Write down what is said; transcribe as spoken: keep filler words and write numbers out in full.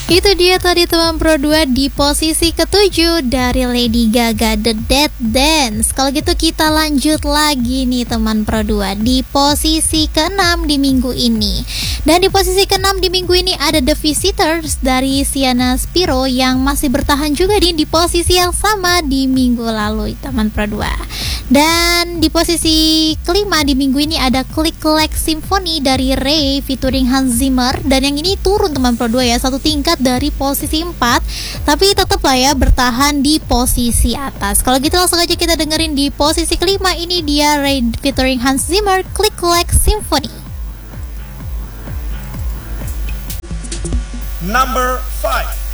Itu dia tadi teman Pro dua di posisi ketujuh dari Lady Gaga, The Dead Dance. Kalau gitu kita lanjut lagi nih teman Pro dua di posisi keenam di minggu ini. Dan di posisi keenam di minggu ini ada The Visitors dari Sienna Spiro yang masih bertahan juga nih di posisi yang sama di minggu lalu teman Pro dua. Dan di posisi kelima di minggu ini ada Click Clack Symphony dari Ray featuring Hans Zimmer. Dan yang ini turun teman Pro dua ya, satu tingkat dari posisi empat, tapi tetap lah ya bertahan di posisi atas. Kalau gitu langsung aja kita dengerin di posisi kelima, ini dia Ray featuring Hans Zimmer, Click Clack Symphony. Number five.